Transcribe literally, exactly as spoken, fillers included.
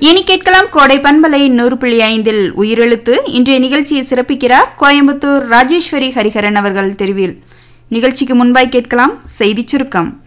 இனி கேட்கலாம் கோடை பண்பலை நூறு புள்ளி ஐந்தில் உயிரெழுத்து. இன்றைய நிகழ்ச்சியை சிறப்பிக்கிறார் கோயம்புத்தூர் ராஜேஸ்வரி ஹரிஹரன் அவர்கள் தெரிவில். நிகழ்ச்சிக்கு முன்பாய் கேட்கலாம் செய்தி சுருக்கம்.